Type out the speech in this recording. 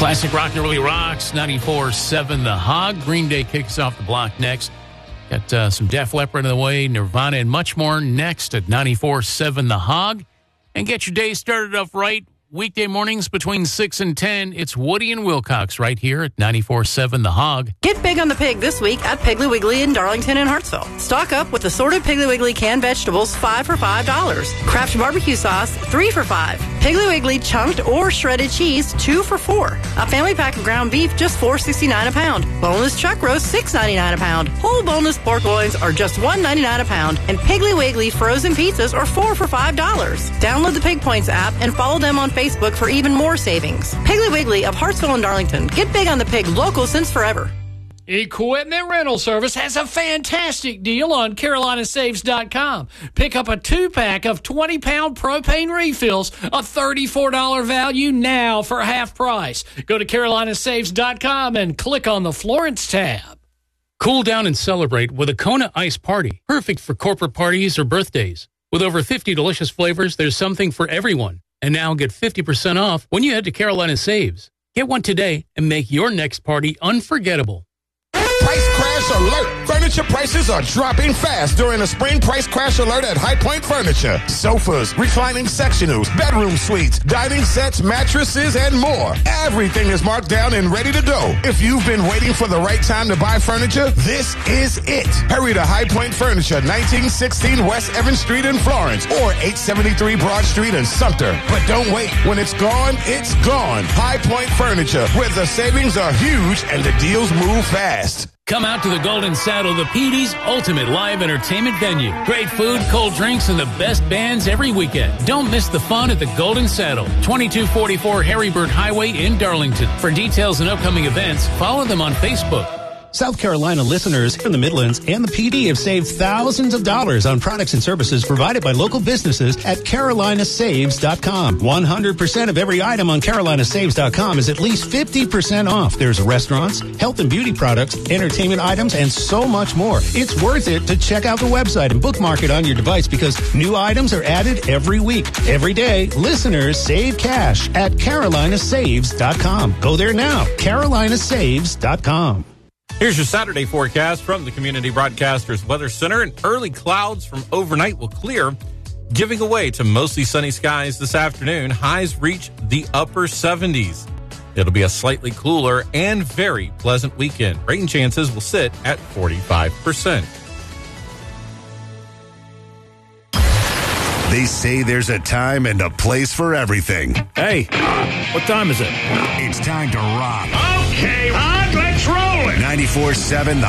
Classic rock that really rocks. 94.7 The Hog. Green Day kicks off the block next. Got some Def Leppard in the way, Nirvana, and much more next at 94.7 The Hog. And get your day started off right. Weekday mornings between 6 and 10, it's Woody and Wilcox right here at 94.7 The Hog. Get big on the pig this week at Piggly Wiggly in Darlington and Hartsville. Stock up with assorted Piggly Wiggly canned vegetables, 5 for $5. Kraft barbecue sauce, 3 for $5. Piggly Wiggly chunked or shredded cheese, 2 for $4. A family pack of ground beef, just $4.69 a pound. Boneless chuck roast, $6.99 a pound. Whole boneless pork loins are just $1.99 a pound. And Piggly Wiggly frozen pizzas are 4 for $5. Download the Pig Points app and follow them on Facebook for even more savings. Piggly Wiggly of Hartsville and Darlington. Get big on the pig, local since forever. Equipment Rental Service has a fantastic deal on CarolinaSaves.com. Pick up a 2-pack of 20-pound propane refills, a $34 value now for half price. Go to CarolinaSaves.com and click on the Florence tab. Cool down and celebrate with a Kona Ice Party. Perfect for corporate parties or birthdays. With over 50 delicious flavors, there's something for everyone. And now get 50% off when you head to Carolina Saves. Get one today and make your next party unforgettable. Price crash alert! Furniture prices are dropping fast during a spring price crash alert at High Point Furniture. Sofas, reclining sectionals, bedroom suites, dining sets, mattresses, and more. Everything is marked down and ready to go. If you've been waiting for the right time to buy furniture, this is it. Hurry to High Point Furniture, 1916 West Evans Street in Florence, or 873 Broad Street in Sumter. But don't wait. When it's gone, it's gone. High Point Furniture, where the savings are huge and the deals move fast. Come out to the Golden Saddle, the PD's ultimate live entertainment venue. Great food, cold drinks, and the best bands every weekend. Don't miss the fun at the Golden Saddle, 2244 Harrybird Highway in Darlington. For details and upcoming events, follow them on Facebook. South Carolina listeners in the Midlands and the PD have saved thousands of dollars on products and services provided by local businesses at CarolinaSaves.com. 100% of every item on CarolinaSaves.com is at least 50% off. There's restaurants, health and beauty products, entertainment items, and so much more. It's worth it to check out the website and bookmark it on your device because new items are added every week. Every day, listeners save cash at CarolinaSaves.com. Go there now, CarolinaSaves.com. Here's your Saturday forecast from the Community Broadcasters Weather Center. And early clouds from overnight will clear, giving way to mostly sunny skies this afternoon. Highs reach the upper 70s. It'll be a slightly cooler and very pleasant weekend. Rain chances will sit at 45%. They say there's a time and a place for everything. Hey, what time is it? It's time to rock. Okay, Rod, let's roll it. 94.7 The